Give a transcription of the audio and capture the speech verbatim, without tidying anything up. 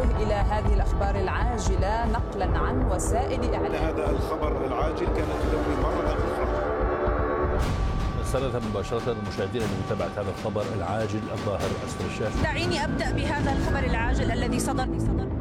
نتوجه إلى هذه الأخبار العاجلة نقلا عن وسائل إعلام. هذا الخبر العاجل كان تدوي مرة أخرى. سنة مباشرة المشاهدين لمتابعة هذا الخبر العاجل الظاهر أسفل الشاشة. دعيني أبدأ بهذا الخبر العاجل الذي صدر